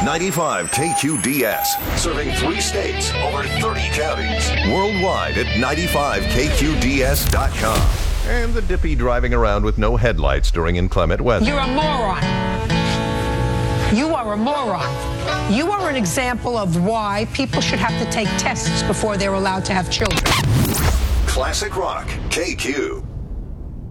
95 KQDS, serving 3 states, over 30 counties. Worldwide at 95KQDS.com. And the Dippy driving around with no headlights during inclement weather. You're a moron. You are a moron. You are an example of why people should have to take tests before they're allowed to have children. Classic Rock, KQ.